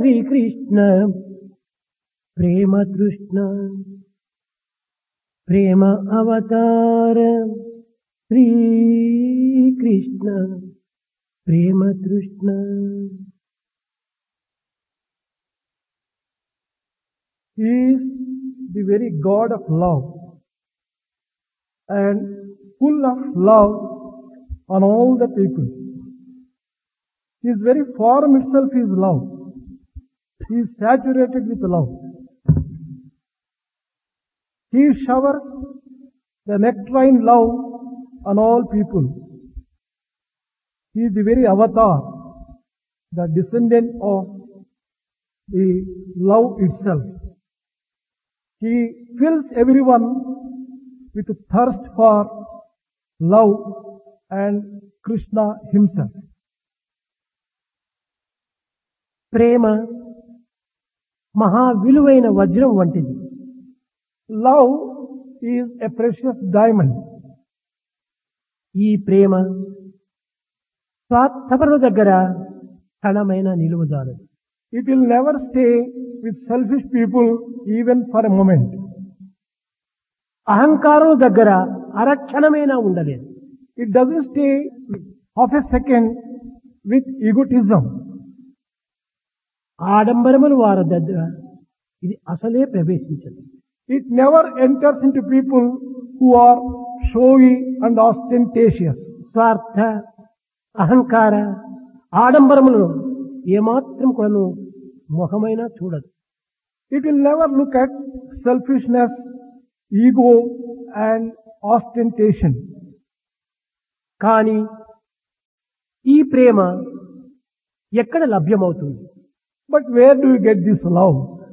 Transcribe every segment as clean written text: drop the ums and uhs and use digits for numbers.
Krishna, Prema Krishna, Prema Avatar, Sri Krishna, Prema Krishna. He is the very God of love and full of love on all the people. His very form itself is love. He is saturated with love. He showers the nectarine love on all people. He is the very avatar, the descendant of the love itself. He fills everyone with thirst for love and Krishna himself. ప్రేమ మహా విలువైన వజ్రం వంటిది. Love is a precious diamond. ఈ ప్రేమ స్వార్థపరుల దగ్గర క్షణమైన నిలువజాలదు. It will never stay with selfish people even for a moment. అహంకారం దగ్గర అరక్షణమైనా ఉండలేదు. It doesn't stay half a second with egotism. ఆడంబరముల వారి దగ్గర ఇది అసలే ప్రవేశించదు. It never enters into people who are showy and ostentatious. స్వార్థ, అహంకార, ఆడంబరములను ఏమాత్రం కొను ముఖమైనా చూడదు. It will never look at selfishness, ego and ostentation. కానీ ఈ ప్రేమ ఎక్కడ లభ్యమవుతుంది? But where do you get this love?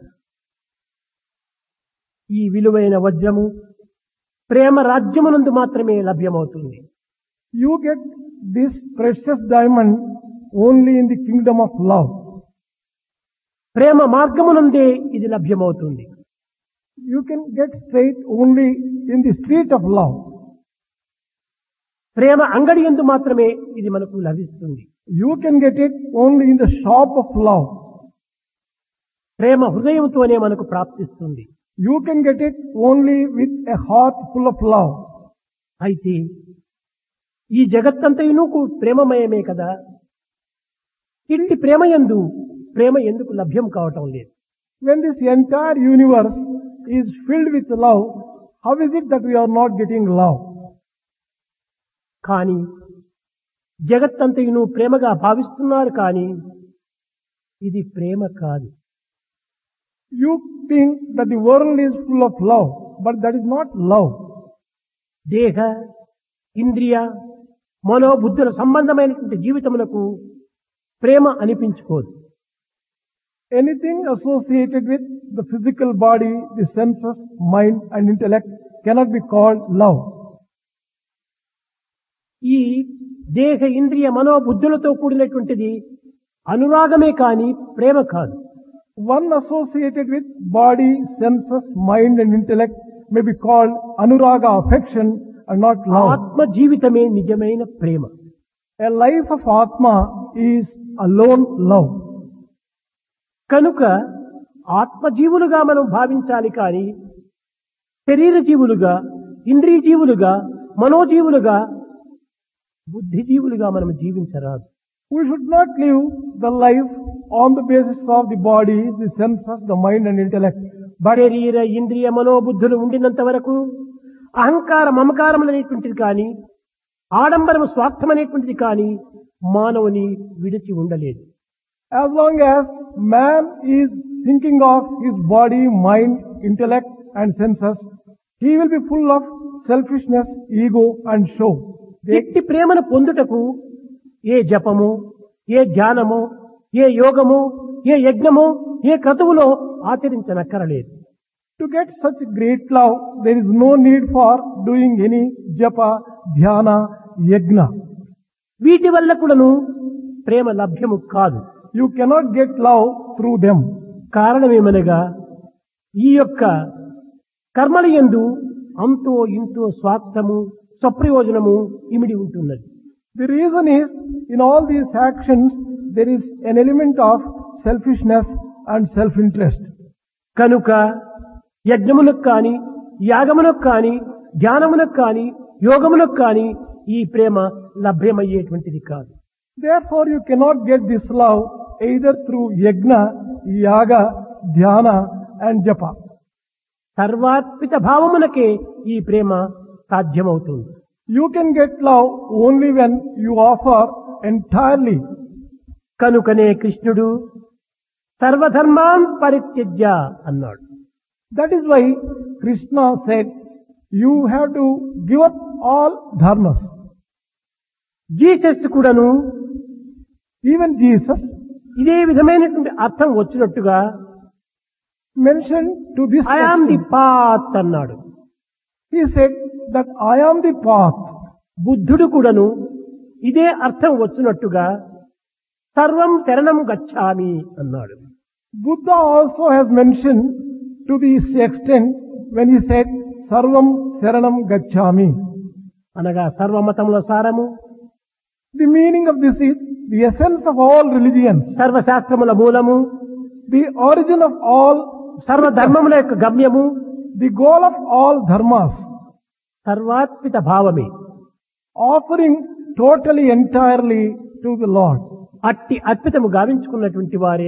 ఈ విలువైన వజ్రము ప్రేమ రాజ్యమునందు మాత్రమే లభ్యమవుతుంది. You get this precious diamond only in the kingdom of love. ప్రేమ మార్గమునందే ఇది లభ్యమవుతుంది. You can get straight only in the street of love. ప్రేమ అంగడి యందు మాత్రమే ఇది మనకు లభిస్తుంది. You can get it only in the shop of love. ప్రేమ హృదయంతోనే మనకు ప్రాప్తిస్తుంది. You can get it only with a heart full of love. అయితే ఈ జగత్తంతయును ప్రేమమయమే కదా. ఇట్టి ప్రేమయందు ప్రేమ ఎందుకు లభ్యం కావటం లేదు? When this entire universe is filled with love, how is it that we are not getting love? కానీ జగత్తంతయును ప్రేమగా భావిస్తున్నారు, కానీ ఇది ప్రేమ కాదు. You think that the world is full of love, but that is not love. దేహ, ఇంద్రియ, మనోబుద్ధుల సంబంధమైనటువంటి జీవితమునకు ప్రేమ అనిపించుకోదు. Anything associated with the physical body, the senses, mind and intellect cannot be called love. ఈ దేహ, ఇంద్రియ, మనోబుద్ధులతో కూడినటువంటిది అనురాగమే కానీ ప్రేమ కాదు. One associated with body, senses, mind and intellect may be called anuraga, affection and not love. ఆత్మ జీవితమే నిజమైన ప్రేమ. A life of Atma is alone love. కనుక ఆత్మజీవులుగా మనం భావించాలి, కానీ శరీర జీవులుగా, ఇంద్రియ జీవులుగా, మనోజీవులుగా, బుద్ధిజీవులుగా మనం జీవించరాదు. We should not live the life on the basis of the body, the senses, the mind and intellect. But శరీర, ఇంద్రియ, మనోబుద్ధులు ఉండినంత వరకు అహంకార మమకారం అనేటువంటిది కానీ, ఆడంబరము స్వార్థం అనేటువంటిది కానీ మానవుని విడిచి ఉండలేదు. as long as man is thinking of his body, mind, intellect and senses, he will be full of selfishness, ego and show. ఎట్టి ప్రేమను పొందుటకు ఏ జపము, ఏ ధ్యానము, ఏ యోగము, ఏ యజ్ఞము, ఏ క్రతువులో ఆచరించనక్కరలేదు. To get such great love, there is no need for doing any japa, dhyana, yajna. వీటి వల్ల కూడాను ప్రేమ లభ్యము కాదు. You cannot get love through them. కారణమేమనగా ఈ యొక్క కర్మల యందు అంతో ఇంతో స్వార్థము, స్వప్రయోజనము ఇమిడి ఉంటున్నది. The reason is, in all these actions, there is an element of selfishness and self-interest. కనుక యజ్ఞములకు కాని యాగములకు కాని ధ్యానములకు కాని యోగములకు కాని ఈ ప్రేమ లభ్యమయ్యేటువంటిది కాదు. Therefore you cannot get this love either through yajna, yaga, dhyana and japa. సర్వాత్మిక భావమునకే ఈ ప్రేమ సాధ్యమవుతుంది. You can get love only when you offer entirely. కనుకనే కృష్ణుడు సర్వధర్మాన్ పరిత్యజ్య అన్నాడు. That is why Krishna said, you have to give up all dharmas. Jesus కూడాను Even Jesus ఇదే విధమైనటువంటి అర్థం వచ్చినట్టుగా mentioned to this I am the person. Path అన్నాడు. He said that I am the path. బుద్ధుడు కూడాను ఇదే అర్థం వచ్చినట్టుగా సర్వం శరణం గచ్ఛామి అన్నాడు. Buddha also has mentioned to this extent when he said Sarvam Saranam Gacchami. అనగా సర్వమతముల సారము, The meaning of this is the essence of all religions, సర్వశాస్త్రముల మూలము, the origin of all, సర్వధర్మముల యొక్క గమ్యము, the goal of all dharmas, సర్వాత్మిక భావమే. offering totally entirely to the Lord. అట్టి అద్భుతము గావించుకున్నటువంటి వారే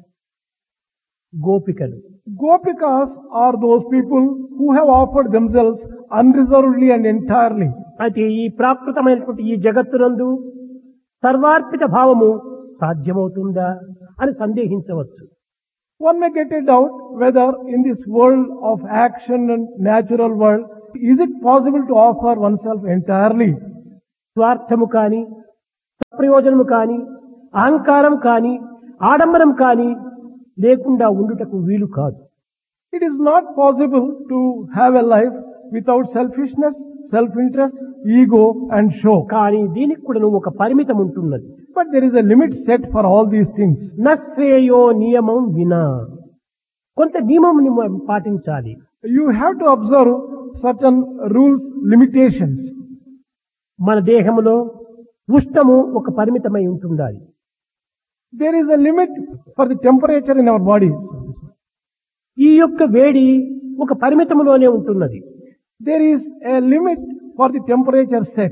గోపికలు. Gopikas are those people who have offered themselves unreservedly and entirely. అయితే ఈ ప్రాకృతమైనటువంటి ఈ జగత్తునందు సర్వార్పిత భావము సాధ్యమవుతుందా అని సందేహించవచ్చు. One may get a doubt whether in this world of action and natural world, is it possible to offer oneself entirely? స్వార్థము కాని ప్రయోజనము కాని అహంకారం కాని ఆడంబరం కాని లేకుండా ఉండుటకు వీలు కాదు. It is not possible to have a life without selfishness, self-interest, ego and show. కానీ దీనికి కూడా ఒక పరిమితం ఉంటున్నది. But there is a limit set for all these things. నశ్రేయో నియమం వినా, కొంత నియమం పాటించాలి. You have to observe certain rules, limitations. మన దేహములో ఉష్ణము ఒక పరిమితమై ఉంటుండాలి. There is a limit for the temperature in our bodies. ఈ యొక్క వేడి ఒక పరిమితములోనే ఉంటున్నది. There is a limit for the temperature set.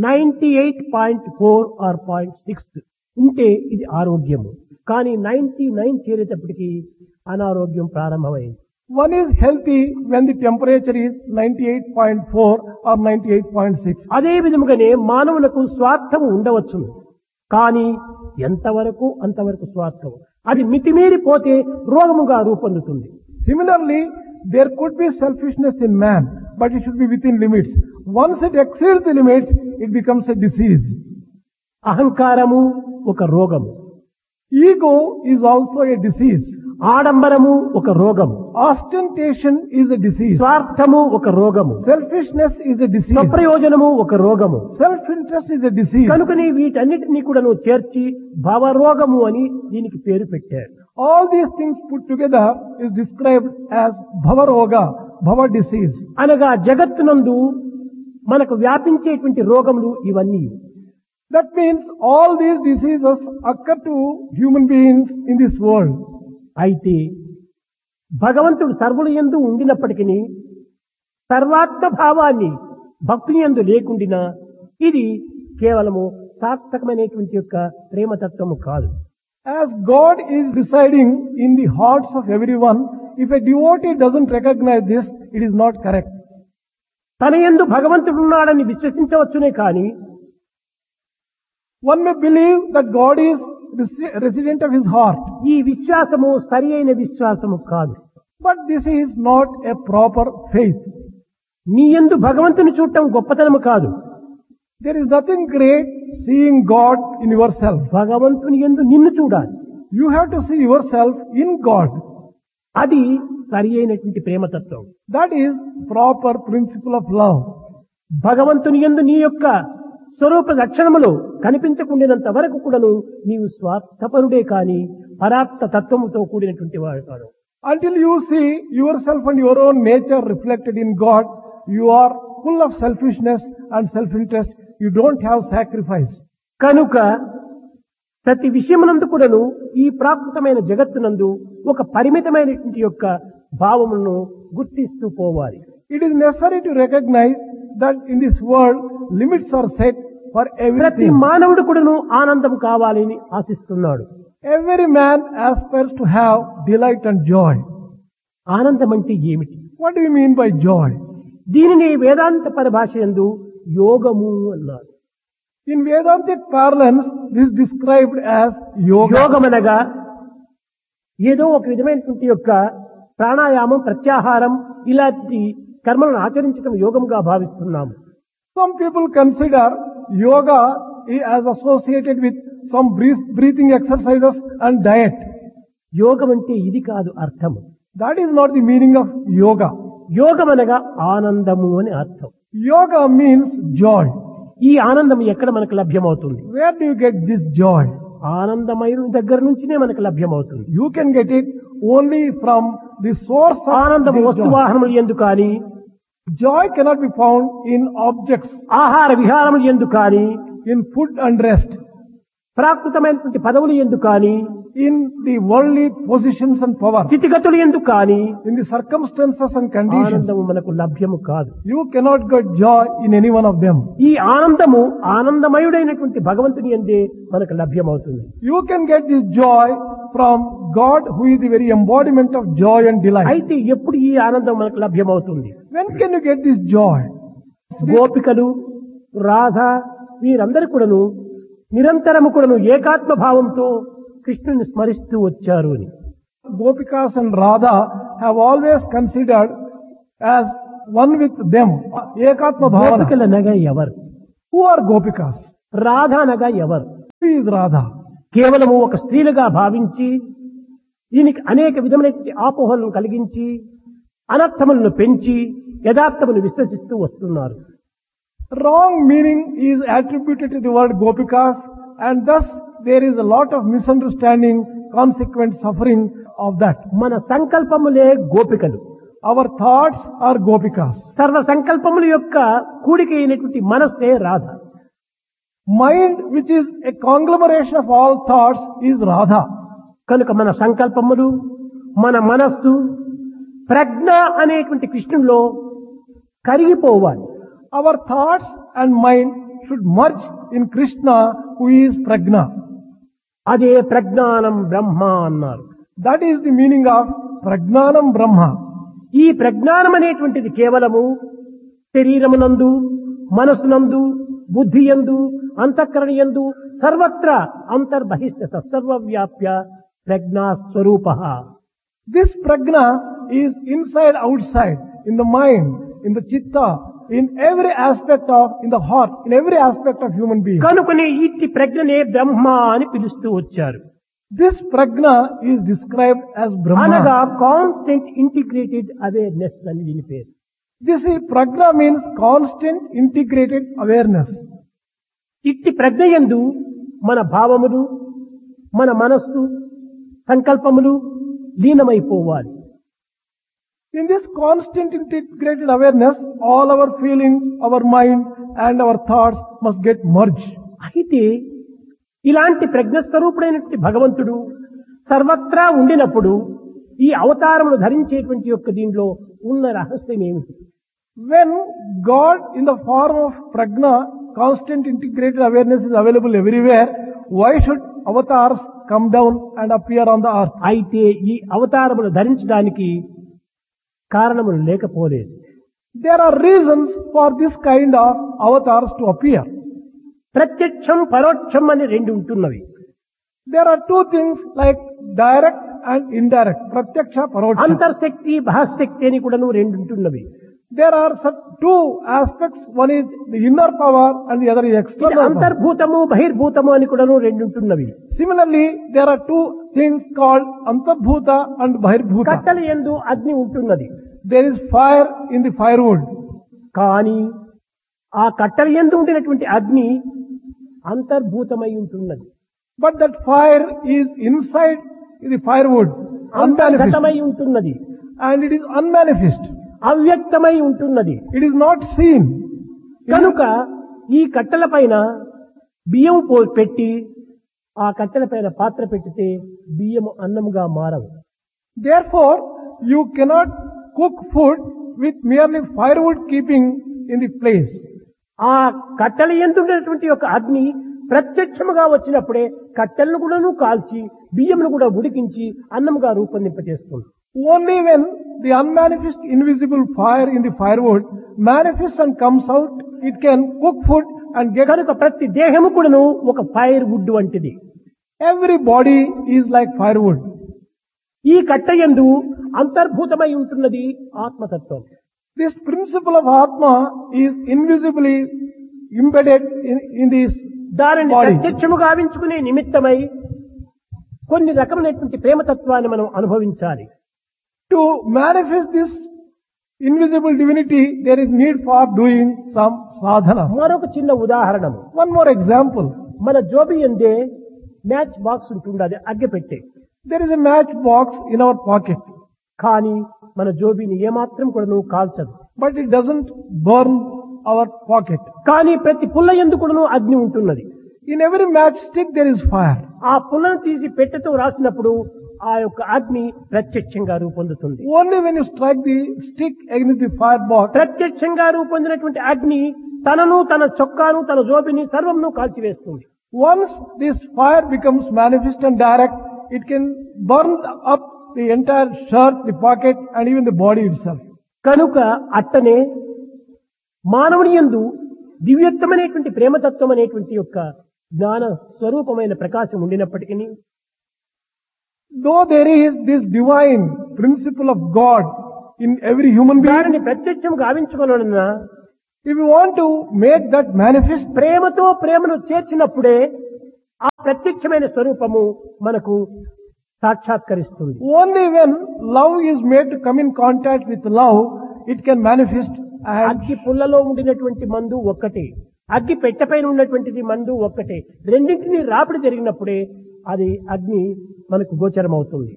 98.4 or 0.6 ఉంటే ఇది ఆరోగ్యము. కానీ 99 చేరేటప్పటికి అనారోగ్యం ప్రారంభమైంది. One is healthy when the temperature is 98.4 or 98.6. అదే విధముగానే మానవులకు స్వార్థము ఉండవచ్చును. కానీ ఎంతవరకు అంతవరకు స్వార్థం. అది మితిమీరి పోతే రోగముగా రూపొందుతుంది. Similarly, there could be selfishness in man, but it should be within limits. Once it exceeds the limits, it becomes a disease. అహంకారము ఒక రోగము, Ego is also a disease. ఆడంబరము ఒక రోగము, Ostentation is a disease. స్వార్థము ఒక రోగము, Selfishness is a disease. స్వప్రయోజనము ఒక రోగము. Self-interest is a disease. కనుకని వీటన్నిటినీ కూడా నువ్వు చేర్చి భవరోగము అని దీనికి పేరు పెట్టారు. All these things put together is described as Bhavaroga, Bhava disease. అనగా జగత్తునందు మనకు వ్యాపించేటువంటి రోగములు ఇవన్నీ. That means all these diseases occur to human beings in this world. అయితే భగవంతుడు సర్వుల యందు ఉండినప్పటికీ సర్వాత్మ భావాన్ని భక్తుని యందు లేకుండినా ఇది కేవలము సార్థకమైనటువంటి యొక్క ప్రేమతత్వము కాదు. As God is residing in the hearts of everyone, if a devotee doesn't recognize this, it is not correct. తన యందు భగవంతుడు ఉన్నాడని విశ్వసించవచ్చునే కానీ One may believe that God is resident of his heart, ఈ విశ్వాసము సరి అయిన విశ్వాసము కాదు. but this is not a proper faith. నీ యందు భగవంతుని చూడటం గొప్పతనము కాదు. There is nothing great seeing God in yourself. భగవంతుని యందు నిన్ను చూడాలి. You have to see yourself in God. అది సరి అయినటువంటి ప్రేమతత్వం. That is proper principle of love. భగవంతుని యందు నీ యొక్క స్వరూప లక్షణములు కనిపించకుండినంత వరకు కూడాను నీవు స్వార్థపరుడే కాని పరాత్మ తత్వముతో కూడినటువంటి వాడు కాదు. Until you see yourself and your own nature reflected in God, you are full of selfishness and self-interest. You don't have sacrifice. కనుక ప్రతి విషయమునందు కూడాను ఈ ప్రాకృతమైన జగత్తునందు ఒక పరిమితమైనటువంటి యొక్క భావములను గుర్తిస్తూ పోవాలి. It is necessary to recognize that in this world limits are set for ప్రతి everything. మానవుడు కూడాను ఆనందం కావాలని ఆశిస్తున్నాడు. Every man aspires to have delight and joy. ఆనందం అంటే ఏమిటి? What do you mean by joy? దీనిని వేదాంత పరిభాష యందు యోగము అన్నారు. In Vedantic parlance, this is described as yoga. యోగమనగా ఏదో ఒక విధమైనటువంటి యొక్క ప్రాణాయామం, ప్రత్యాహారం ఇలాంటి కర్మలను ఆచరించడం యోగంగా భావిస్తున్నాము. Some people consider yoga as associated with some breathing exercises and diet. యోగం అంటే ఇది కాదు అర్థము. That is not the meaning of yoga. యోగమనగా ఆనందము అని అర్థం. Yoga means joy. ఈ ఆనందం ఎక్కడ మనకు లభ్యమవుతుంది? Where do you get this joy? ఆనందమయుని దగ్గర నుంచినే మనకు లభ్యమవుతుంది. You can get it only from the source of ఆనందము this joy. వస్తువాహనములు ఎందు కానీ, Joy cannot be found in objects, ఆహార విహారములు ఎందు కానీ, in food and rest, ప్రాకృతమైనటువంటి పదవులు ఎందు కానీ, in the worldly positions and power, స్థితిగతులు ఎందు కానీ in the circumstances and conditions. ఆనందము మనకు లభ్యము కాదు. You cannot get joy in any one of them. ఈ ఆనందము ఆనందమయుడైనటువంటి భగవంతుని యందే మనకు లభ్యమవుతుంది. You can get this joy from God, who is the very embodiment of joy and delight. అయితే ఎప్పుడు ఈ ఆనందం మనకు లభ్యమవుతుంది? When can you get this joy? గోపికలు, రాధ వీరందరూ కూడాను నిరంతరము కూడాను ఏకాత్మ భావంతో కృష్ణుని స్మరిస్తూ వచ్చారు అని. Gopikas and Radha have always considered as one with them. Ekatma bhavana. గోపికలు అనగా ఎవరు? Who are Gopikas? రాధ అనగా ఎవరు? Who is Radha? కేవలము ఒక స్త్రీలుగా భావించి దీనికి అనేక విధమైనటువంటి ఆపోహలను కలిగించి అనర్థములను పెంచి యథార్థమును విశ్వసిస్తూ వస్తున్నారు. Wrong meaning is attributed to the word Gopikas, and thus there is a lot of misunderstanding, consequent suffering of that. మన సంకల్పములే గోపికలు. Our thoughts are Gopikas. సర్వ సంకల్పముల యొక్క కూడిక అయినటువంటి మనస్సే Radha. Mind, which is a conglomeration of all thoughts, is Radha. కనుక మన సంకల్పములు, మన మనస్సు ప్రజ్ఞ అనేటువంటి కృష్ణుల్లో కరిగిపోవాలి. Our thoughts and mind should merge in Krishna, who is Prajna. అదే ప్రజ్ఞానం బ్రహ్మ అన్నారు. That is the meaning of Prajnanam Brahma. ఈ ప్రజ్ఞానం అనేటువంటిది కేవలము శరీరమునందు, మనస్సునందు, బుద్ధి యందు, అంతఃకరణ యందు సర్వత్రా అంతర్బహిష్ట సర్వవ్యాప్య ప్రజ్ఞా స్వరూప. This Prajna is inside, outside, in the mind, in the chitta, in every aspect of, in the heart, in every aspect of human being. కనుకనే ఇట్టి ప్రజ్ఞనే బ్రహ్మ అని పిలుస్తూ వచ్చారు. This Prajna is described as అనగా Brahma. కాన్స్టెంట్ ఇంటిగ్రేటెడ్ అవేర్నెస్ అని దీని పేరు. This is Prajna means constant integrated awareness. ఇట్టి ప్రజ్ఞ యందు మన భావములు, మన మనస్సు, సంకల్పములు లీనమైపోవాలి. In this constant integrated awareness, all our feelings, our mind and our thoughts must get merged. అయితే ఇలాంటి ప్రజ్ఞస్వరూపుడైనటువంటి భగవంతుడు సర్వత్రా ఉండినప్పుడు ఈ అవతారమును ధరించేటువంటి యొక్క దీనిలో ఉన్న రహస్యం ఏమిటి? When God in the form of Prajna, constant integrated awareness is available everywhere, why should avatars come down and appear on the earth? అయితే ఈ అవతారమును ధరించడానికి కారణములు లేకపోలేదు. There are reasons for this kind of avatars to appear. ప్రత్యక్షం, పరోక్షం అని రెండు ఉంటున్నవి. There are two things like direct and indirect. Pratyaksha, Paroksha. అంతర్శక్తి, బహిశక్తి అని కూడాను రెండు ఉంటున్నవి. There are two aspects. One is the inner power and the other is ఇది external power. అంతర్భూతము, బహిర్భూతము అని కూడాను రెండు ఉంటున్నవి. Similarly, there are two things called Antarbhuta and Bahirbhuta. కట్టెల యందు అగ్ని ఉంటున్నది. There is fire in the firewood. కానీ ఆ కట్టెల యందు ఉండినటువంటి అగ్ని అంతర్భూతమై ఉంటున్నది. But that fire is inside the firewood, unmanifest. అంతర్గతమై ఉంటున్నది. And it is unmanifest. అవ్యక్తమై ఉంటున్నది. It is not seen. కనుక ఈ కట్టెల పైన బియ్యం పెట్టి ఆ కట్టెల పైన పాత్ర పెట్టితే బియ్యము అన్నముగా మారవు. Therefore, you cannot cook food with merely firewood keeping in the place. ఆ కట్టెల ఎందున్నటువంటి యొక్క అగ్ని ప్రత్యక్షముగా వచ్చినప్పుడే కట్టెలను కూడాను కాల్చి బియ్యమును కూడా ఉడికించి అన్నముగా రూపొందింపజేస్తుంది. Only when the unmanifest invisible fire in the firewood manifests and comes out, it can cook food and get. కనుక ప్రతి దేహము కూడాను ఒక ఫైర్ వుడ్ వంటిది. Every body is like firewood. ఈ కట్టెయందు అంతర్భూతమై ఉంటున్నది ఆత్మతత్వం. This principle of Atma is invisibly embedded in this దానిని body. ప్రత్యక్షము గావించుకునే నిమిత్తమై కొన్ని రకమైనటువంటి ప్రేమతత్వాన్ని మనం అనుభవించాలి. To manifest this invisible divinity, there is need for doing some sadhana. మరొక చిన్న ఉదాహరణము. One more example. మన జోబి ఎందే match box ఉంటుండది అగ్గిపెట్టె. There is a match box in our pocket, కానీ మన జోబిని ఏమాత్రం కూడా నువ్వు కాల్చదు. but it doesn't burn our pocket. కానీ ప్రతి పుల్ల ఎందు కూడాను అగ్ని ఉంటున్నది. In every matchstick there is fire. ఆ పుల్లను తీసి పెట్టెతో రాసినప్పుడు ఆ యొక్క అగ్ని ప్రత్యక్షంగా రూపొందుతుంది. Only when you strike the stick against the firebox, ప్రత్యక్షంగా రూపొందినటువంటి అగ్ని తనను, తన చొక్కాను, తన జోబిని సర్వంను కాల్చివేస్తుంది. once this fire becomes manifest and direct, it can burn up the entire shirt, the pocket, and even the body itself. కనుక అట్టనే మానవుని యందు దివ్యత్వమైనటువంటి ప్రేమతత్వం అనేటువంటి యొక్క జ్ఞాన స్వరూపమైన ప్రకాశం ఉండినప్పటికీ, Though there is this divine principle of God in every human being, దానిని ప్రత్యక్షం గావించుకోవాలన్నా if you want to make that manifest, ప్రేమతో ప్రేమను చేర్చినప్పుడే ఆ ప్రత్యక్షమైన స్వరూపము మనకు సాక్షాత్కరిస్తుంది. only when love is made to come in contact with love, it can manifest. And అగ్గి పుల్లలో ఉండినటువంటి మందు ఒక్కటే, అగ్గి పెట్టెపైన ఉన్నటువంటిది మందు ఒక్కటే. రెండింటినీ రాపిడి జరిగినప్పుడే అది అగ్ని మనకు గోచరం అవుతుంది.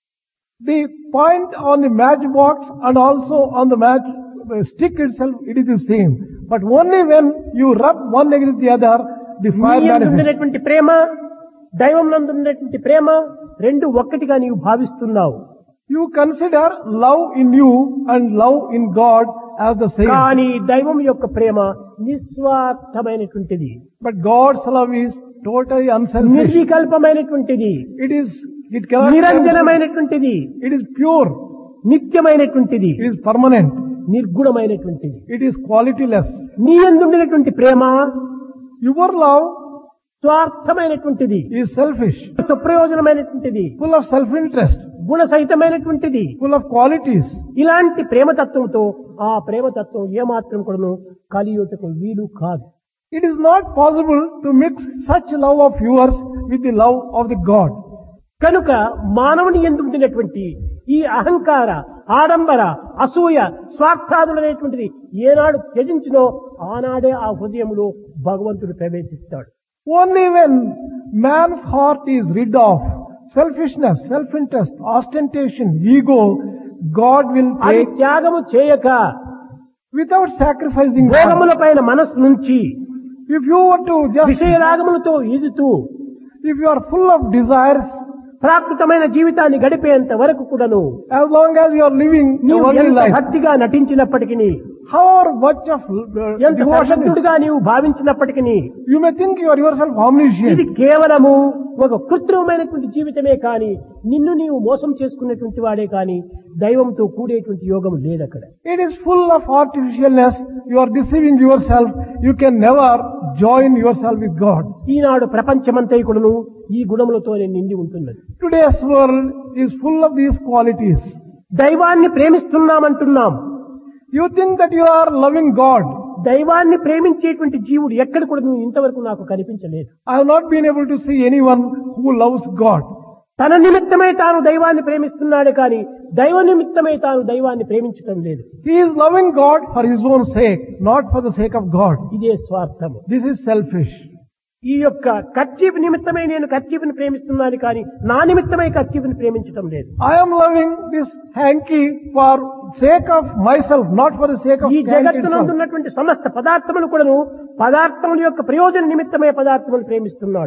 the point on the matchbox and also on the match stick itself, it is the same. But only when you rub one against the other, the fire నీ యందు manifests. ఉండినటువంటి ప్రేమ, దైవం నందు ఉన్నటువంటి ప్రేమ రెండు ఒక్కటిగా నీవు భావిస్తున్నావు. You consider love in you and love in God as the same. కానీ దైవం యొక్క ప్రేమ నిస్వార్థమైనటువంటిది, But God's love is totally unselfish. నిర్వికల్పమైనటువంటిది, It cannot, నిరంజనమైనటువంటిది, it is pure, నిత్యమైనటువంటిది, it is permanent, నిర్గుణమైనటువంటిది. it is qualityless. నీ యందుండినటువంటి ప్రేమ Your love స్వార్థమైనటువంటిది, is selfish, సుప్రయోజనమైనటువంటిది, full of self-interest, గుణసహితమైనటువంటిది. full of qualities. ఇలాంటి ప్రేమతత్వంతో ఆ ప్రేమతత్వం ఏమాత్రం కూడాను కలియుటకు వీలు కాదు. It is not possible to mix such love of yours with the love of the God. కనుక మానవుని యందు ఉండినటువంటి ఈ అహంకార, ఆడంబర, అసూయ, స్వార్థాదులనేటువంటిది ఏనాడు త్యజించినో ఆనాడే ఆ హృదయంలో భగవంతుడు ప్రవేశిస్తాడు. Only when man's heart is rid of selfishness, self-interest, ostentation, ego, God will అది take, త్యాగము చేయక without sacrificing God. భోగముల పైన మనస్సు నుంచి If you were to just, విషయరాగములతో ఈదుతూ if you are full of desires, ప్రాకృతమైన జీవితాన్ని గడిపేంత వరకు కూడాను as long as you are living a నీవు worldly ఎంత life, భక్తిగా నటించినప్పటికీ, however much of ఎంత devotion, సశక్తుడిగా నీవు భావించినప్పటికీ, you may think you are yourself ఇది omniscient. కేవలము ఒక కృత్రిమమైనటువంటి జీవితమే కాని నిన్ను నీవు మోసం చేసుకున్నటువంటి వాడే కాని దైవంతో కూడేటువంటి యోగం లేదక్కడ. It is full of artificialness. You are deceiving yourself. You can never join yourself with God. ఈనాడు ప్రపంచమంతైకుడును ఈ గుణములతోనే నిండి ఉంటున్నది. Today's world is full of these qualities. దైవాన్ని ప్రేమిస్తున్నామంటున్నాం. You think that you are loving God. దైవాన్ని ప్రేమించేటువంటి జీవుడు ఎక్కడ కూడా నువ్వు ఇంతవరకు నాకు కనిపించలేదు. I have not been able to see anyone who loves God. తన నిమిత్తమై తాను దైవాన్ని ప్రేమిస్తున్నాడే కానీ దైవ నిమిత్తమై తాను దైవాన్ని ప్రేమించటం లేదు. He is loving God for his own sake, not for the sake of God. ఇదే స్వార్థము. This is selfish. ఈ యొక్క కర్చీఫ్ నిమిత్తమై నేను కర్చీఫ్ని ప్రేమిస్తున్నాను కానీ నా నిమిత్తమై కర్చీఫ్ని ప్రేమించటం లేదు. I am loving this hanky for sake of myself, not for the sake of ఈ hanky జగత్తునందు itself. ఉన్నటువంటి సమస్త పదార్థములు కూడాను పదార్థముల యొక్క ప్రయోజన నిమిత్తమే పదార్థములు ప్రేమిస్తున్నాడు.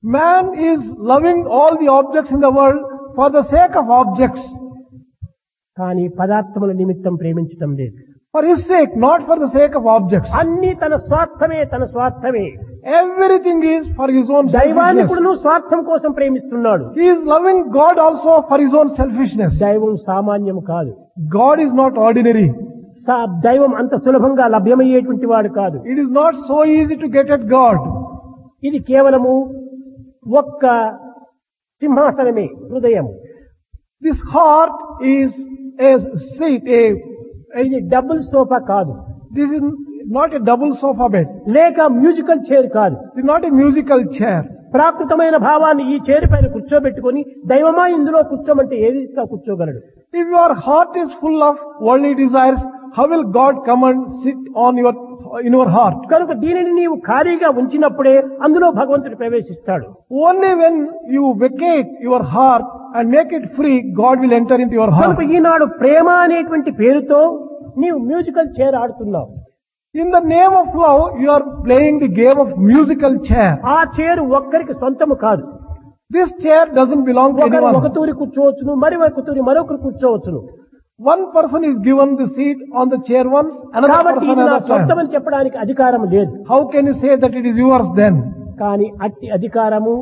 Man is loving all the objects in the world for the sake of objects. కానీ పదార్థముల నిమిత్తం ప్రేమించటం లేదు. For his sake, not for the sake of objects. అన్ని తన స్వార్థమే. Everything is for his own దైవాన్ని selfishness. కూడా స్వార్థం కోసం ప్రేమిస్తున్నాడు. He is loving God also for his own selfishness. దైవం సామాన్యం కాదు. God is not ordinary. దైవం అంత సులభంగా లభ్యమయ్యేటువంటి వాడు కాదు. It is not so easy to get at God. ఇది కేవలము ఒక్క సింహాసనమే, హృదయము. This heart is a seat, ఇది డబుల్ సోఫా కాదు, this is not a double sofa bed. లేక మ్యూజికల్ చైర్ కాదు. It is not a musical chair. ప్రాకృతమైన భావాన్ని ఈ చైర్ పైన కూర్చోబెట్టుకొని దైవమా ఇందులో కూర్చోమంటే ఏ రీతిగా కూర్చోగలడు? If your heart is full of worldly desires, how will God come and sit in your heart? కనుక దీనిని నీవు ఖాళీగా ఉంచినప్పుడే అందులో భగవంతుడు ప్రవేశిస్తాడు. Only when you vacate your heart and make it free, God will enter into your heart. కనుక ఈనాడు ప్రేమ అనేటువంటి పేరుతో నీవు మ్యూజికల్ చైర్ ఆడుతున్నావు. In the name of love, you are playing the game of musical chair. ఆ chair ఒక్కరికి సొంతము కాదు. This chair doesn't belong to ఒకరు ఒక anyone. తూరి కూర్చోవచ్చును, మరి ఒక తూరి మరొకరు కూర్చోవచ్చును. One person is given the seat on the chair once, another కాబట్టి person ఇది నా another time. సొంతమని చెప్పడానికి అధికారం లేదు. How can you say that it is yours then? కానీ అట్టి అధికారము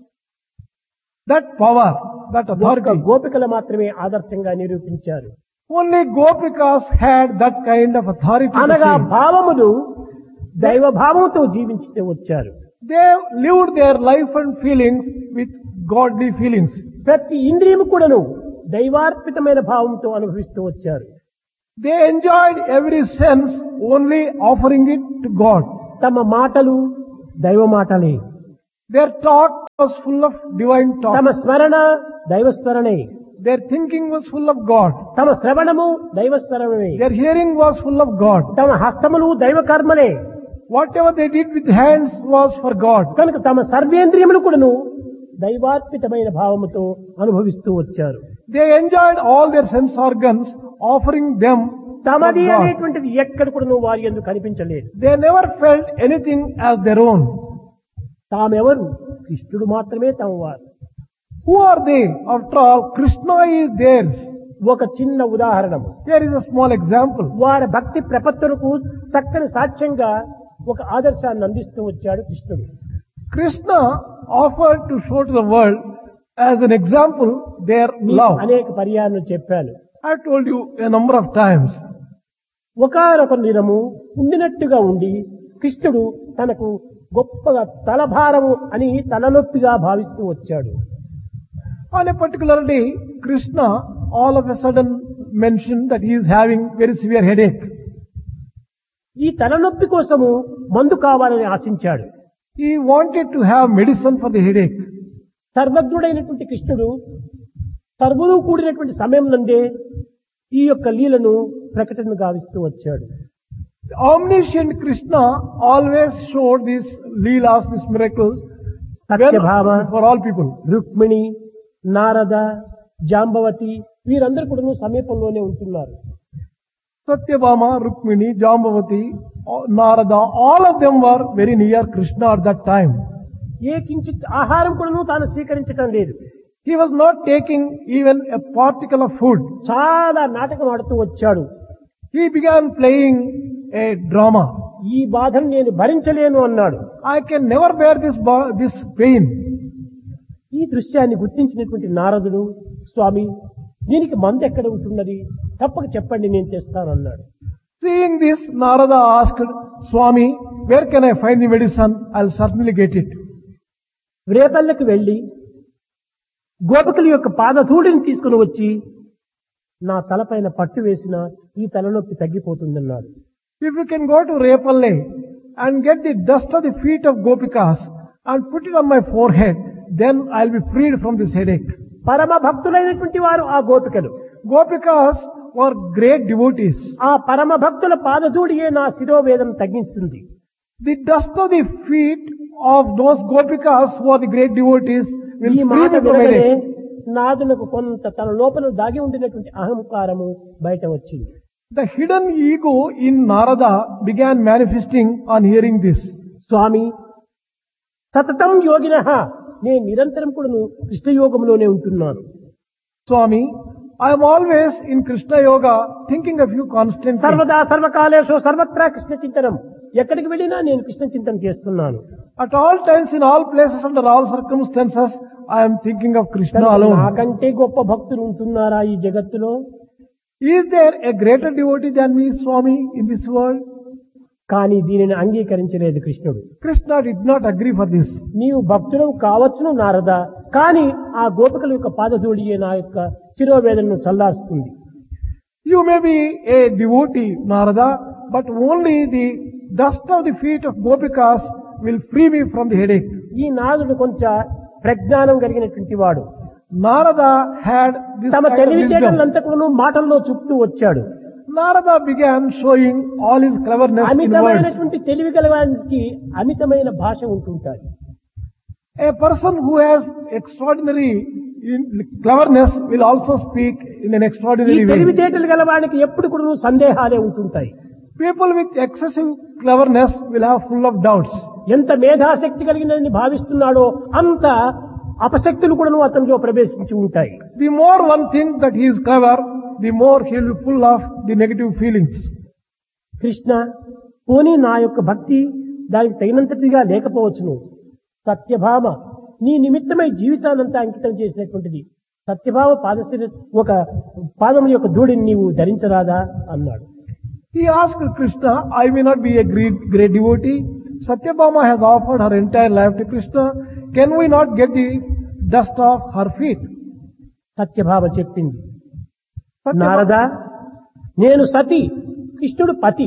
That power, that ఒక్క authority, గోపికలు మాత్రమే ఆదర్శంగా నిరూపించారు. only Gopikas had that kind of authority to అనగా say. భావములు దైవ భావంతో జీవించి వచ్చారు. They lived their life and feelings with godly feelings. ప్రతి ఇంద్రియము కూడాను దైవార్పితమైన భావంతో అనుభవిస్తూ వచ్చారు. They enjoyed every sense only offering it to God. తమ మాటలు దైవ మాటలే, Their talk was full of divine తమ talk. స్మరణ దైవ స్మరణే, Their thinking was full of God. తమ శ్రవణము దైవ శ్రవణమే, Their hearing was full of God. తమ హస్తములు దైవ కర్మలే. Whatever they did with hands was for God. కనుక తమ సర్వేంద్రియములు కూడాను దైవార్పితమైన భావముతో అనుభవిస్తూ వచ్చారు. They enjoyed all their sense organs, offering them for తమది God. అనేటువంటిది ఎక్కడ కూడాను వారి యందు కనిపించలేదు. They never felt anything as their own. తామెవరు? కృష్ణుడు మాత్రమే తమ వారు. Who are they? After all, Krishna is theirs. ఒక చిన్న ఉదాహరణము. Here is a small example. వారి భక్తి ప్రపత్తులకు చక్కని సాక్ష్యంగా ఒక ఆదర్శాన్ని అందిస్తూ వచ్చాడు కృష్ణుడు. Krishna offered to show to the world as an example their love. అనేక పర్యాయాలు చెప్పాను. I told you a number of times. ఒకానొక దినము ఉండినట్టుగా ఉండి కృష్ణుడు తనకు గొప్పగా తలభారము అని తలనొప్పిగా భావిస్తూ వచ్చాడు. On a particular day, Krishna all of a sudden mentioned that he is having very severe headache. ఈ తలనొప్పి కోసము మందు కావాలని ఆశించాడు. He wanted to have medicine for the headache. సర్వజ్ఞుడైనటువంటి కృష్ణుడు సర్వులు కూడినటువంటి సమయం నందే ఈ యొక్క లీలను ప్రకటన గావిస్తూ వచ్చాడు. The omniscient Krishna always showed these leelas, these miracles, Satyabhama, for all people. Rukmini, Narada, Jambavati వీరందరూ కూడా సమీపంలోనే ఉంటున్నారు. Satyabhama, Rukmini, Jambavati, Narada, all of them were very near Krishna at that time. ఏ కించిత్ ఆహారం కూడా తాను స్వీకరించటం లేదు. He was not taking even a particle of food. చాలా నాటకం ఆడుతూ వచ్చాడు. He began playing a drama. ఈ బాధను నేను భరించలేను అన్నాడు. I can never bear this pain. ఈ దృశ్యాన్ని గుర్తించినటువంటి నారదుడు, స్వామి దీనికి మందు ఎక్కడ ఉంటున్నది, తప్పక చెప్పండి నేను తెస్తాను అన్నాడు. Seeing this, Narada asked, Swami, where can I find the medicine? I'll certainly get it. రేపల్లకి వెళ్లి గోపికల యొక్క పాదధూళిని తీసుకుని వచ్చి నా తలపైన పట్టు వేసిన ఈ తలనొప్పి తగ్గిపోతుందన్నాడు. If you can go to Repalle and get the dust of the feet of Gopikas and put it on my forehead, then I'll be freed from this headache. పరమ భక్తులైనటువంటి వారు ఆ గోపికలు. Gopikas were great devotees. ఆ పరమ భక్తుల పాదధూళియే నా శిరోవేదన తగ్గిస్తుంది. The dust of the feet of those Gopikas who are the great devotees will ఈ free మాట me from వినగానే headache. నాదునకు కొంత తన లోపల దాగి ఉండినటువంటి అహంకారము బయట వచ్చింది. The hidden ego in Narada began manifesting on hearing this. స్వామి సతతం యోగినః నేను నిరంతరం కూడాను కృష్ణయోగంలోనే ఉంటున్నాను. Swami, I am always in Krishna Yoga thinking of you constantly. సర్వదా సర్వకాలేషు సర్వత్రా కృష్ణ చింతనం. ఎక్కడికి వెళ్ళినా నేను కృష్ణ చింతన చేస్తున్నాను. At all times, in all places, under all circumstances, I am thinking of Krishna alone. నాకంటే గొప్ప భక్తులు ఉంటున్నారా ఈ జగత్తులో? Is there a greater devotee than me, Swami, in this world? కానీ దీనిని అంగీకరించలేదు కృష్ణుడు. Krishna did not agree for this. నీవు భక్తుడు కావచ్చును నారద, కానీ ఆ గోపికల యొక్క పాదధూళియే నా యొక్క శిరోవేదనను చల్లారుస్తుంది. You may be a devotee, Narada, but only the dust of the feet of Gopikas will free me from the headache. ఈ నారదుడు కొంచెం ప్రజ్ఞానం కలిగినటువంటి వాడు. Narada had this తమ kind of wisdom. తెలివితేటలంతా కూడా మాటల్లో చూపుతూ వచ్చాడు. Narada began showing all his cleverness in words. అమితమైనటువంటి తెలివి గలవానికి అమితమైన భాష ఉంటుంటాడు. A person who has extraordinary cleverness will also speak in an ఈ extraordinary way. తెలివితేటలు గలవానికి ఎప్పుడు కూడా సందేహాలే ఉంటుంటాయి. People with excessive cleverness will have full of doubts. ఎంత మేధాశక్తి కలిగినని భావిస్తున్నాడో అంత అపశక్తులు కూడా అతనిలో ప్రవేశించి ఉంటాయి. The more one thinks that he is clever, the more he will be full of the negative feelings. Krishna, పోనీ నా యొక్క భక్తి దానికి తగినంతటిగా లేకపోవచ్చును. సత్యభామ నీ నిమిత్తమై జీవితానంతా అంకితం చేసినటువంటిది. సత్యభామ ఒక పాదం యొక్క ధూళిని నీవు ధరించరాదా అన్నాడు. He asked Krishna, I may not be a great devotee. Satyabhama has offered her entire life to Krishna. Can we not get the dust off her feet? Satyabhama చెప్పింది, నారద, నేను సతి, కృష్ణుడు పతి.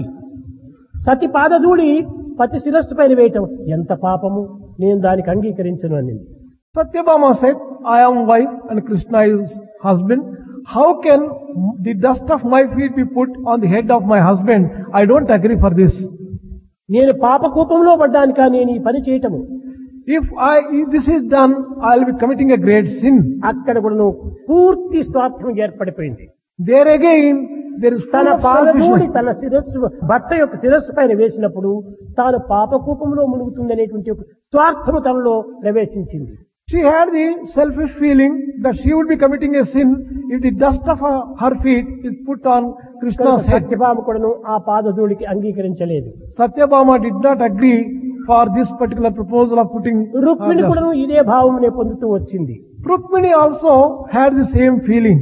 సతి పాదధూళి పతి శిరస్సు పైన వేయటం ఎంత పాపము, నేను దానికి అంగీకరించను అని. Satyabhama said, I am wife and Krishna is husband. How can the dust of my feet be put on the head of my husband? I don't agree for this. నేను పాపకూపంలో పడ్డానికా నేను ఈ పని చేయటము? If this is done, I will be committing a great sin. అక్కడ కూడా పూర్తి స్వార్థం ఏర్పడిపోయింది. There again, there is full తన of పాదధూళి selfishness. తన శిరస్సు భర్త యొక్క శిరస్సు పైన వేసినప్పుడు తాను పాపకూపంలో మునుగుతుందనేటువంటి ఒక స్వార్థము తనలో ప్రవేశించింది. She had the selfish feeling that she would be committing a sin if the dust of her feet is put on Krishna's head. Satyabhama కూడాను ఆ పాదధూళికి అంగీకరించలేదు. Satyabhama did not agree for this particular proposal of putting Rukmini dust. కూడాను ఇదే భావమునే పొందుతూ వచ్చింది. Rukmini also had the same feeling.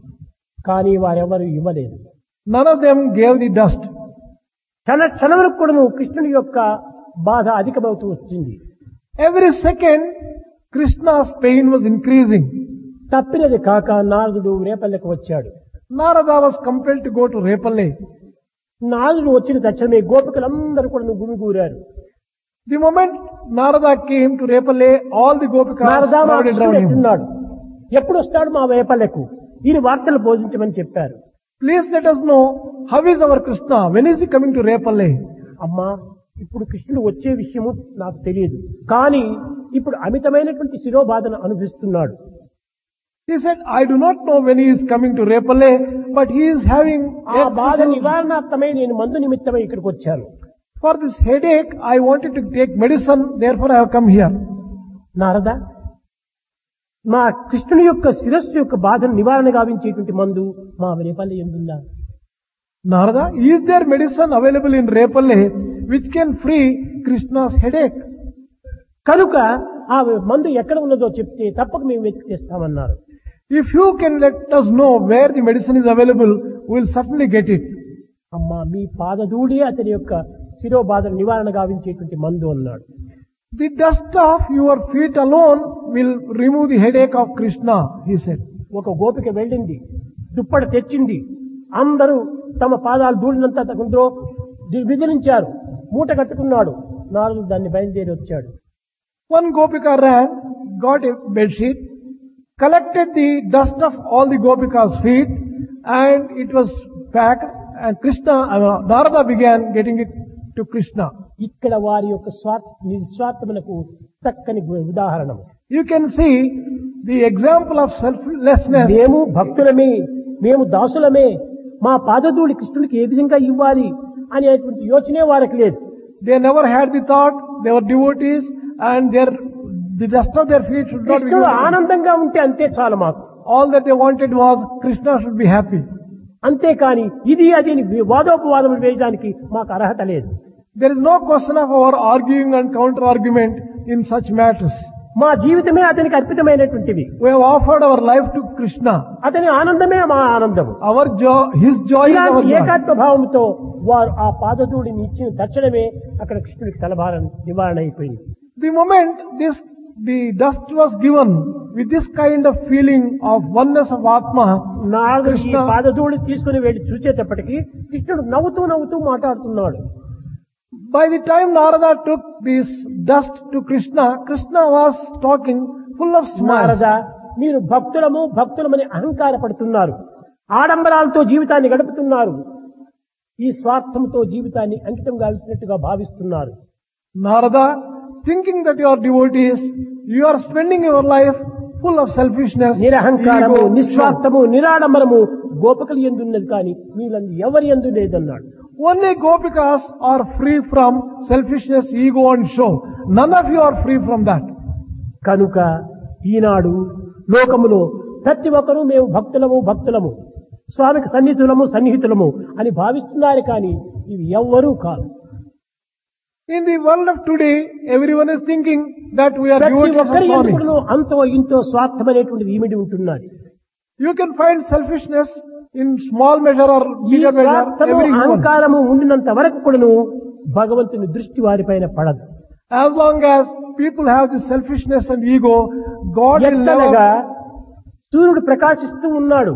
కానీ వారెవరు ఇవ్వలేదు. None of them gave the dust. క్షణములకు కూడాను కృష్ణుని యొక్క బాధ అధికమవుతూ వచ్చింది. Every second, Krishna's pain was increasing. తప్పినది కాక నారదుడు రేపల్లెకు వచ్చాడు. Narada was compelled to go to Repalle. నారదుడు వచ్చిన తక్షణమే గోపికలందరూ కూడా గుమిగూరారు. The moment Narada came to Repalle, all the Gopikas Narada మా crowded కృష్ణుడు around him. ఎట్టున్నాడు, ఎప్పుడు వస్తాడు మా రేపల్లెకు, ఈయన వార్తలు బోధించమని చెప్పారు. Please let us know how is our Krishna. When is he coming to Repalle? అమ్మా, ఇప్పుడు కృష్ణుడు వచ్చే విషయము నాకు తెలియదు, కానీ ఇప్పుడు అమితమైనటువంటి శిరోబాధను అనుభవిస్తున్నాడు. He said, I do not know when he is coming to Repalle, but he is having ఆ బాధ excessive- నివారణార్థమై నేను మందు నిమిత్తమై ఇక్కడికి వచ్చాను. For this headache, I wanted to take medicine, therefore I have come here. Narada, మా కృష్ణుని యొక్క శిరస్సు యొక్క బాధను నివారణ గావించేటువంటి మందు మా Repalle ఎందుందా? Narada, is there medicine available in Repalle which can free Krishna's headache? కనుక ఆ మందు ఎక్కడ ఉన్నదో చెప్తే తప్పక మేము వెతికి తెస్తామన్నారు. If you can let us know where the medicine is available, we will certainly get it. అమ్మా, మీ పాదధూళి అతని యొక్క శిరోబాధను నివారణ గావించేటువంటి మందు అన్నాడు. The dust of your feet alone will remove the headache of Krishna, he said. ఒక గోపిక వెళ్ళింది, దుప్పటి తెచ్చింది, అందరూ తమ పాదాలు ధూళినంతా అందులో విదిలించారు, మూట కట్టుకున్నాడు. నారదుడు దాన్ని బయలుదేరి వచ్చాడు. One Gopika ran, got a bedsheet, collected the dust of all the Gopika's feet, and it was packed, and Narada began getting it to Krishna. ఇక్కడ వారి యొక్క నిస్వార్థములకు చక్కని ఉదాహరణ. You can see the example of selflessness. మేము భక్తులమే, మేము దాసులమే, మా పాదధూళి కృష్ణుడికి ఏ విధంగా ఇవ్వాలి అనేటువంటి యోచనే వారికి లేదు. They never had the thought, they were devotees, and their The dust of their feet should not be కృష్ణుడు given. ఆనందంగా ఉంటే అంతే చాలు మాకు. All that they wanted was Krishna should be happy. అంతేకాని ఇది అది వాదోపవాదములు వేయడానికి మాకు అర్హత లేదు. There is no question of our arguing and counter-argument in such matters. మా జీవితమే అతనికి అర్పితమైనటువంటివి. We have offered our life to Krishna. అతని ఆనందమే మా ఆనందము. Our joy, His joy is our ఇలాంటి joy. ఏకాత్మ భావంతో వారు ఆ పాదధూళిని ఇచ్చిన తక్షణమే అక్కడ కృష్ణుడికి తలభారం నివారణ అయిపోయింది. The moment the dust was given with this kind of feeling of oneness of Atma, నాలుగు ఈ Krishna, పాదధూళి తీసుకుని వెళ్ళి చూసేటప్పటికి కృష్ణుడు నవ్వుతూ నవ్వుతూ మాట్లాడుతున్నాడు. by the time Narada took this dust to Krishna, Krishna was talking full of smiles. Narada, మీరు భక్తులమని అహంకార పడుతున్నారు. ఆడంబరాలతో జీవితాన్ని గడుపుతున్నారు. ఈ స్వార్థంతో జీవితాన్ని అంకితం గావించినట్టుగా భావిస్తున్నారు. Narada, thinking that you are devotees, you are spending your life full of selfishness, నిరహంకారము, ego, నిస్వార్థము, నిరాడంబరము గోపికలు ఎందున్నది కానీ వీళ్ళని ఎవరి ఎందు లేదన్నాడు. Only Gopikas are free from selfishness, ego and show. None of you are free from that. కనుక ఈనాడు లోకములో ప్రతి ఒక్కరూ మేము భక్తులము స్వామికి సన్నిహితులము అని భావిస్తున్నారు కానీ ఇవి ఎవ్వరూ కాదు. In the world of today, everyone is thinking that we are ప్రతి devotees of ఒక్కరి Swami. ఎందుకును అంతో ఇంతో స్వార్థమనేటువంటిది ఈమిడి ఉంటున్నది. You can find selfishness in small measure or ఈ bigger measure. స్వార్థము Everyone. అహంకారము ఉండినంత వరకు కూడాను భగవంతుని దృష్టి వారిపైన పడదు. As long as people have this selfishness and ego, God will ఎత్తనగా never. సూర్యుడు ప్రకాశిస్తూ ఉన్నాడు.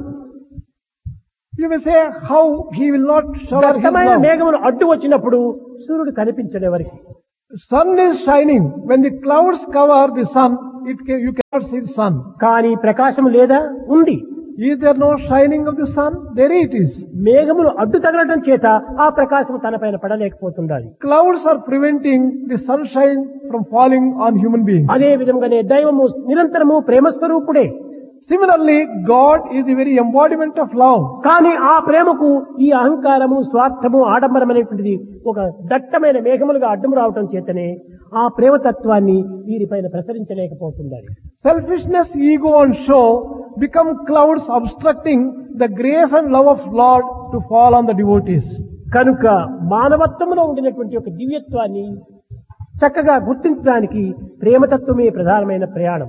You may say how he will not shower his దట్టమైన love. మేఘములు అడ్డు వచ్చినప్పుడు సూర్యుడు కనిపించడు ఎవరికి. Sun is shining. When the clouds cover the sun, you cannot see the sun. కానీ ప్రకాశం లేదా? ఉంది. Is there no shining of the sun? There it is. మేఘములు అడ్డు తగలటం చేత ఆ ప్రకాశం తనపైన పడలేకపోతుండాలి. Clouds are preventing the sunshine from falling on human beings. అదే విధంగానే దైవము నిరంతరము ప్రేమస్వరూపుడే. Similarly, God is the very embodiment of love. కానీ ఆ ప్రేమకు ఈ అహంకారము, స్వార్థము, ఆడంబరం అనేటువంటిది ఒక దట్టమైన మేఘములుగా అడ్డం రావటం చేతనే ఆ ప్రేమతత్వాన్ని వీరిపైన ప్రసరించలేకపోతున్నారు. Selfishness, ego and show become clouds obstructing the grace and love of Lord to fall on the devotees. కనుక మానవత్వంలో ఉండినటువంటి ఒక దివ్యత్వాన్ని చక్కగా గుర్తించడానికి ప్రేమతత్వమే ప్రధానమైన ప్రయాణం.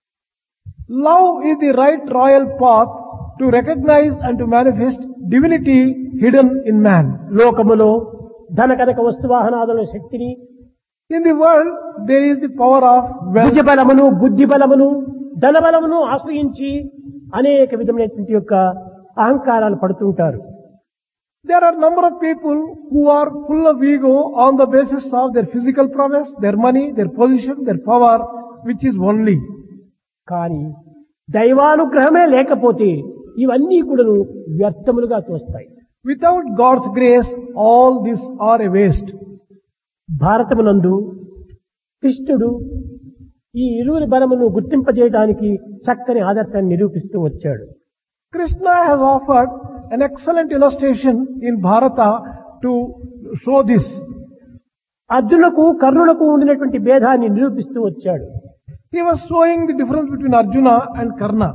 Love is the right royal path to recognize and to manifest divinity hidden in man. లోకములో ధన కనక వస్తువాహనాదుల శక్తిని, In the world, there is the power of wealth. భుజబలమును, బుద్ధి బలమును, ధన బలమును ఆశ్రయించి అనేక విధమైనటువంటి యొక్క అహంకారాలు పడుతుంటారు. There are number of people who are full of ego on the basis of their physical prowess, their money, their position, their power, which is only. కానీ దైవానుగ్రహమే లేకపోతే ఇవన్నీ కూడాను వ్యర్థములుగా తోస్తాయి. Without God's grace, all these are a waste. భారతమునందు కృష్ణుడు ఈ ఇరువురి బలమును గుర్తింపజేయడానికి చక్కని ఆదర్శాన్ని నిరూపిస్తూ వచ్చాడు. Krishna has offered an excellent illustration in Bharata to show this. అర్జునులకు కర్ణులకు ఉండినటువంటి భేదాన్ని నిరూపిస్తూ వచ్చాడు. He was showing the difference between Arjuna and Karna.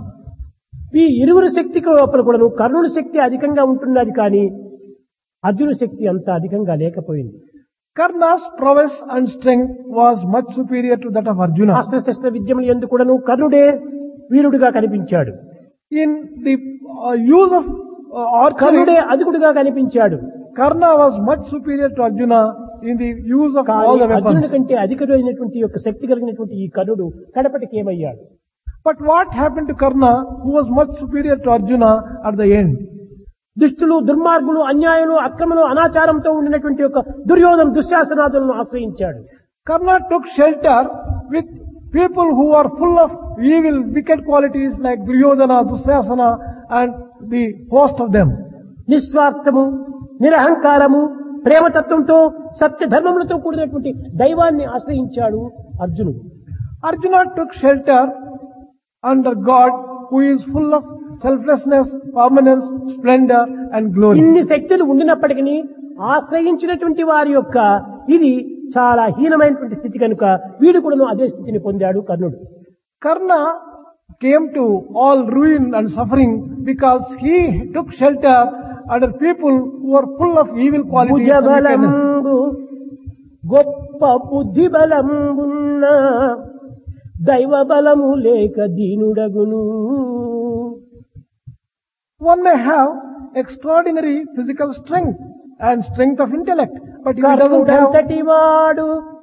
ఈ ఇరువురు శక్తికి లోపల కూడాను కర్ణుని శక్తి అధికంగా ఉంటున్నది కానీ అర్జున శక్తి అంత అధికంగా లేకపోయింది. Karna's prowess and strength was much superior to that of Arjuna. అస్త్రశస్త్ర విద్యములు యందు కూడాను కర్ణుడే వీరుడుగా కనిపించాడు. In the use of archery, కర్ణుడే అధికుడుగా కనిపించాడు. Karna was much superior to Arjuna in the use of all కానీ the అర్జునుడి weapons. కంటే అధికమైనటువంటి యొక్క శక్తి కలిగినటువంటి ఈ కర్ణుడు కడపటికి ఏమయ్యాడు? But what happened to Karna, who was much superior to Arjuna at the end? దుష్టులు, దుర్మార్గులు, అన్యాయులు, అక్రమలు, అనాచారంతో ఉండినటువంటి యొక్క Duryodhana దుశ్శాసనాదులను ఆశ్రయించాడు. Karna took shelter with people who are full of evil, wicked qualities like Duryodhana, Dusyasana and the host of them. నిస్వార్థము, నిరహంకారము, ప్రేమతత్వంతో సత్య ధర్మములతో కూడినటువంటి దైవాన్ని ఆశ్రయించాడు అర్జునుడు. Arjuna took shelter under God, who is full of selflessness, permanence, splendor and glory. ఇన్ని శక్తులు ఉండినప్పటికీ ఆశ్రయించినటువంటి వారి యొక్క ఇది చాలా హీనమైనటువంటి స్థితి కనుక వీడు కూడాను అదే స్థితిని పొందాడు కర్ణుడు. Karna came to all ruin and suffering because he took shelter under people who were full of evil qualities and wickedness. భుజబలంబు గొప్ప బుద్ధి బలంబున్న దైవ బలము లేక దీనుడగును. One may have extraordinary physical strength and strength of intellect, but if he doesn't have, కర్ణుడంతటి వాడు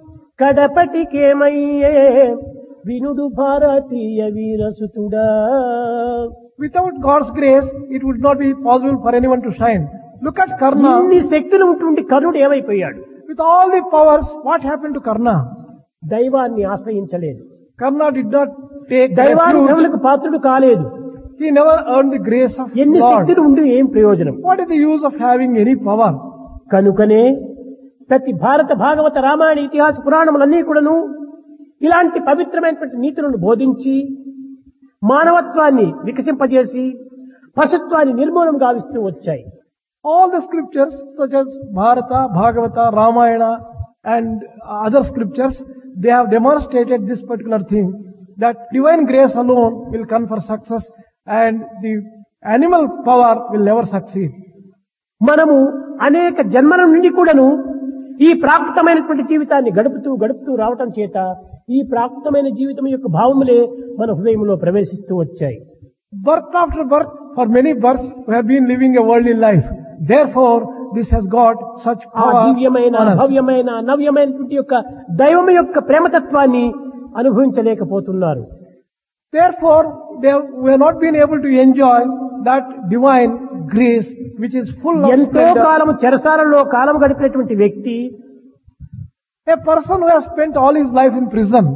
కడపటికేమయ్యే వినుడు భారతీయ వీరసుతుడా. without God's grace, it would not be possible for anyone to shine. Look at Karna. ఇన్ని శక్తులు ఉంటుండి కర్ణుడు ఏమైపోయాడు? With all the powers, what happened to Karna? దైవాన్ని ఆశ్రయించలేదు. Karna did not take refuge. దైవానుగ్రహములకు పాత్రుడు కాలేదు. He never earned the grace of ఎన్ని Lord. శక్తులు ఉండి ఏం ప్రయోజనం? What is the use of having any power? కనుకనే ప్రతి భారత భాగవత రామాయణ ఇతిహాస పురాణములన్నీ కూడాను ఇలాంటి పవిత్రమైనటువంటి నీతులను బోధించి మానవత్వాన్ని వికసింపజేసి పశుత్వాన్ని నిర్మూలన గావిస్తూ వచ్చాయి. All the scriptures such as Bharata, Bhagavata, Ramayana and other scriptures, they have demonstrated this particular thing, that divine grace alone will confer success and the animal power will never succeed. మనము అనేక జన్మల నుండి కూడాను ఈ ప్రాకృతమైనటువంటి జీవితాన్ని గడుపుతూ రావటం చేత ఈ ప్రాకృతమైన జీవితం యొక్క భావములే మన హృదయంలో ప్రవేశిస్తూ వచ్చాయి. Birth after birth, for many births, we have been living a worldly life. Therefore, this has got such ఆ power దివ్యమైన on us. భవ్యమైన నవ్యమైనటువంటి యొక్క దైవం యొక్క ప్రేమతత్వాన్ని అనుభవించలేకపోతున్నారు. Therefore, we have not been able to enjoy that divine grace which is full of ఎంతో splendor. కాలము చెరసాలలో కాలం గడిపినటువంటి వ్యక్తి, A person who has spent all his life in prison,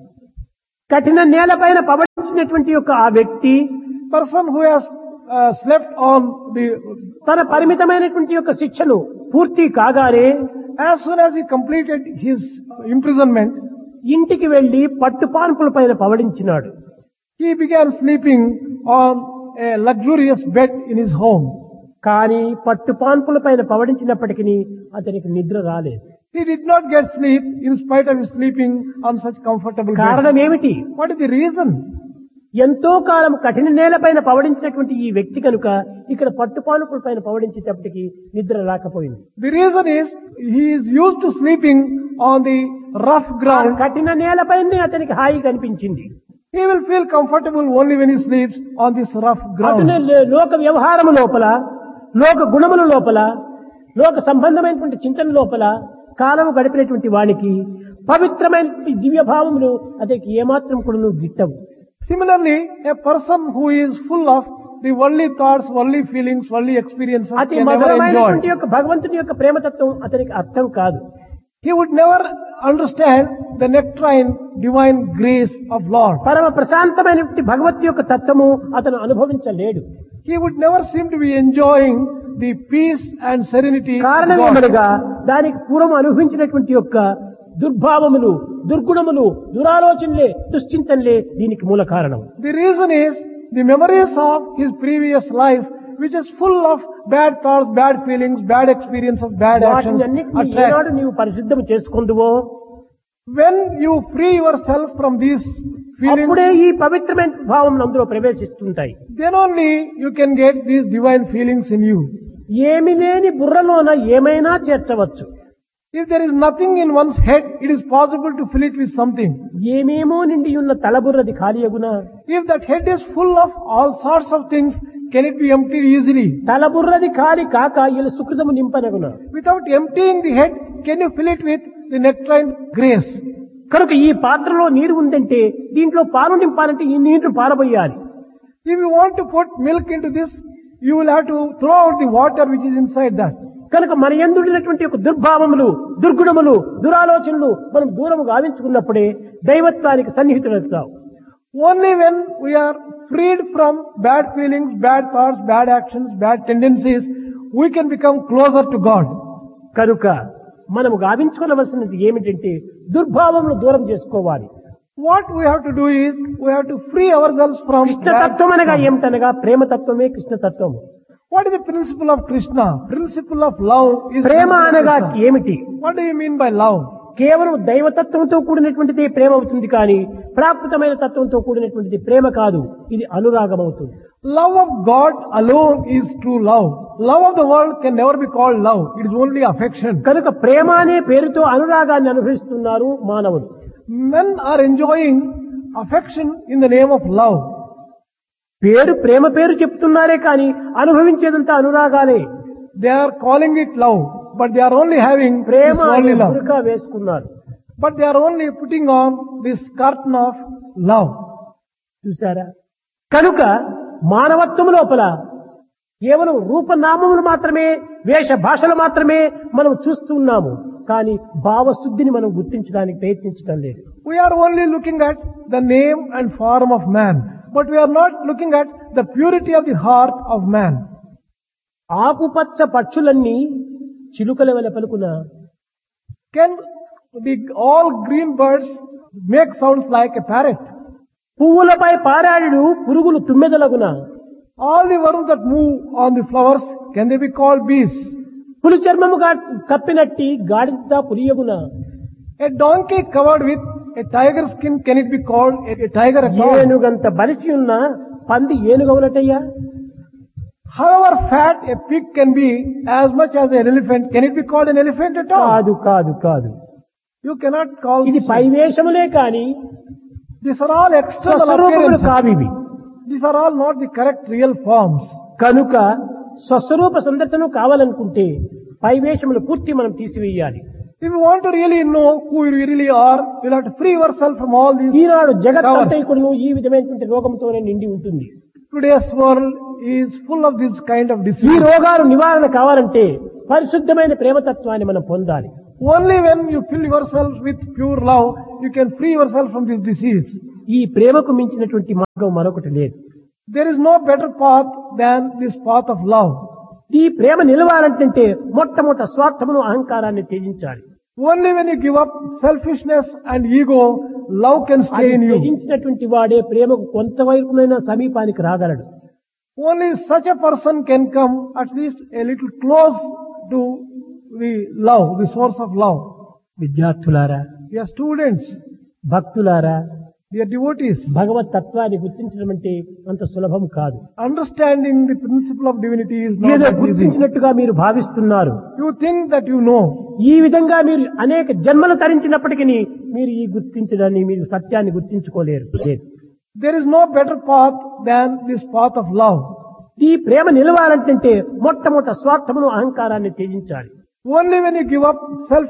కఠిన నేలపైన పవడించినటువంటి యొక్క ఆ వ్యక్తి person who has slept on the, తన పరిమితమైనటువంటి యొక్క శిక్షను పూర్తి కాగానే as soon as he completed his imprisonment, ఇంటికి వెళ్లి పట్టుపాన్పుల పైన పవడించినాడు. he began sleeping on a luxurious bed in his home. కానీ పట్టుపాన్పుల పైన పవడించినప్పటికీ అతనికి నిద్ర రాలేదు. He did not get sleep in spite of his sleeping on such comfortable కారణం beds. ఏమిటి? What is the reason? ఎంతో కాలం కఠిన నేలపైన పవడించినటువంటి ఈ వ్యక్తి కనుక ఇక్కడ పట్టుపాన్పుల పైన పవడించేటప్పటికి నిద్ర రాకపోయింది. The reason is he is used to sleeping on the rough ఆ ground. కఠిన నేలపైనే అతనికి హాయి కనిపించింది. He will feel comfortable only when he sleeps on this rough అతనే ground. లోక వ్యవహారము లోపల, లోక గుణముల లోపల, లోక సంబంధమైనటువంటి చింతన లోపల కాలము గడిపినటువంటి వానికి పవిత్రమైనటువంటి దివ్య భావములు అతనికి ఏమాత్రం కూడా గిట్టవు. Similarly, a person who is full of the worldly thoughts, worldly feelings, worldly experiences అతి can never మధురమైనటువంటి enjoy. యొక్క భగవంతుని యొక్క ప్రేమతత్వం అతనికి అర్థం కాదు. He would never understand the nectarine divine grace of Lord. పరమ ప్రశాంతమైనటువంటి భగవత్ యొక్క తత్వము అతను అనుభవించలేడు. He would never seem to be enjoying the peace and serenity of కారణం God. ఏమనగా దానికి పూర్వం అనుభవించినటువంటి యొక్క దుర్భావములు, దుర్గుణములు, దురాలోచనలే, దుశ్చింతనలే దీనికి మూల కారణం. The reason is the memories of his previous life, which is full of bad thoughts, bad feelings, bad experiences, bad actions. వాటిని అన్నిటినీ attract. ఏనాడు నీవు పరిశుద్ధం చేసుకుందువో When you free yourself from these feelings, అప్పుడే ఈ పవిత్రమైన భావం అందులో ప్రవేశిస్తుంటాయి. then only you can get these divine feelings in you. ఏమి లేని బుర్రలోన ఏమైనా చేర్చవచ్చు. If there is nothing in one's head, it is possible to fill it with something. ఏమేమో నిండి ఉన్న తలబుర్రది ఖాళీయగునా? If that head is full of all sorts of things, can it be emptied easily? తలబుర్రది ఖాళీ కాక ఇలా సుకృతము నింపనగునా? Without emptying the head, can you fill it with the nectarine grace? కనుక ఈ పాత్రలో నీరు ఉందంటే దీంట్లో పాలు నింపాలంటే ఈ నీరు పారబోయాలి. If you want to put milk into this, you will have to throw out the water which is inside that. కనుక మన యందుడినటువంటి ఒక దుర్భావములు, దుర్గుణములు, దురాలోచనలు మనం దూరము గావించుకున్నప్పుడే దైవత్వానికి సన్నిహితులవుతాం. Only when we are freed from bad feelings, bad thoughts, bad actions, bad tendencies, we can become closer to God. కనుక మనము గావించుకోవలసినది ఏమిటంటే దుర్భావములు దూరం చేసుకోవాలి. What we have to do is, we have to free ourselves from కృష్ణతత్వం అనగా bad. ఏమిటనగా ప్రేమతత్వమే కృష్ణతత్వము. What is the principle of Krishna? Principle of love is ప్రేమ అనగా Krishna. ఏమిటి? What do you mean by love? కేవలం దైవతత్వంతో కూడినటువంటిది ప్రేమ అవుతుంది కానీ ప్రాకృతమైన తత్వంతో కూడినటువంటిది ప్రేమ కాదు. ఇది అనురాగం అవుతుంది. Love of God alone is true love. Love of the world can never be called love. It is only affection. కనుక ప్రేమ అనే పేరుతో అనురాగాన్ని అనుభవిస్తున్నారు మానవులు. Men are enjoying affection in the name of love. ప్రేమ పేరు చెప్తున్నారే కానీ అనుభవించేదంతా అనురాగాలే. They are calling it love, but they are only having Prema this అనే only love. బురకా వేసుకున్నారు. But they are only putting on this curtain of love. చూసారా? కనుక మానవత్వం లోపల కేవలం రూపనామములు మాత్రమే, వేష భాషలు మాత్రమే మనం చూస్తున్నాము. కానీ భావశుద్ధిని మనం గుర్తించడానికి ప్రయత్నించడం లేదు. We are only looking at the name and form of man, but we are not looking at the purity of the heart of man. ఆకుపచ్చ పక్షులన్నీ చిలుకల వలె పలుకున, Can all green birds make sounds like a parrot? పువ్వులపై పారాడు పురుగులు తుమ్మెదలగున, All the worms that move on the flowers, can they be called bees? పులి చర్మముగా కప్పినట్టి గాడిద పులియగున, A donkey covered with a tiger skin, can it be called a tiger at all? ఏనుగంత బలిసి ఉన్న పంది ఏనుగవునటయ్యా. However fat a pig can be, as much as an elephant, can it be called an elephant at all? కాదు కాదు కాదు. You cannot call ఇది this. పైవేషములే కాని These are all external స్వస్వరూపములు appearances. కావివి. These are all not the correct real forms. కనుక స్వస్వరూప సందర్శనం కావాలనుకుంటే పైవేషములు పూర్తి మనం తీసివేయాలి. If you want to really know who you really are, you'll have to free yourself from all these. ఈనాడు జగత్తంతైకుడును ఈ విధమైనటువంటి రోగంతోనే నిండి ఉంటుంది. Today's world is full of this kind of ఈ disease. రోగాలు నివారణ కావాలంటే పరిశుద్ధమైన ప్రేమతత్వాన్ని మనం పొందాలి. Only when you fill yourself with pure love, you can free yourself from this disease. ఈ ప్రేమకు మించినటువంటి మార్గం మరొకటి లేదు. There is no better path than this path of love. ఈ ప్రేమ నిలవాలంటే మొట్టమొదట స్వార్థమును అహంకారాన్ని త్యజించాలి. Only when you give up selfishness and ego, love can అది stay in you. త్యజించినటువంటి వాడే ప్రేమకు కొంతవరకునైనా సమీపానికి రాగలడు. Only such a person can come at least a little close to the love, the source of love. విద్యార్థులారా, Dear students, భక్తులారా, dear devotees, భగవత్ తత్వాన్ని గుర్తించడం అంటే అంత సులభం కాదు. understanding the principle of divinity is not ఏదో that easy. గుర్తించినట్టుగా మీరు భావిస్తున్నారు. You think that you know. ఈ విధంగా మీరు అనేక జన్మలు తరించినప్పటికీ మీరు ఈ గుర్తించడాన్ని, మీరు సత్యాన్ని గుర్తించుకోలేరు. There is no better path than this path of love. ఈ ప్రేమ నిలవాలంటే మొట్టమొదట స్వార్థమును అహంకారాన్ని త్యజించాలి. Only when you give up self